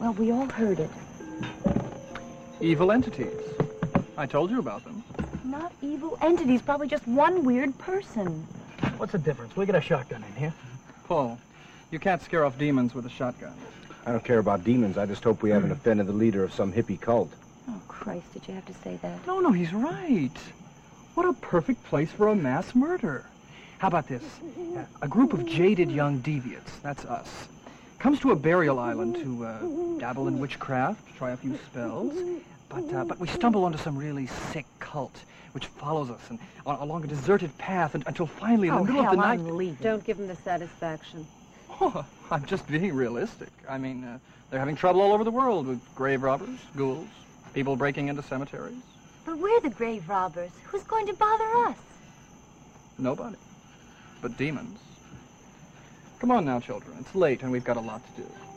Well, we all heard it. Evil entities. I told you about them. Not evil entities, probably just one weird person. What's the difference? We got a shotgun in here. Paul, you can't scare off demons with a shotgun. I don't care about demons. I just hope we haven't offended the leader of some hippie cult. Oh, Christ, did you have to say that? No, he's right. What a perfect place for a mass murder. How about this? A group of jaded young deviants, that's us, comes to a burial island to dabble in witchcraft, try a few spells, but we stumble onto some really sick cult which follows us along a deserted path until finally in the middle of the night... I'm leaving. Don't give them the satisfaction. Oh, I'm just being realistic. I mean, they're having trouble all over the world with grave robbers, ghouls, people breaking into cemeteries. But we're the grave robbers. Who's going to bother us? Nobody. But demons. Come on now, children. It's late and we've got a lot to do.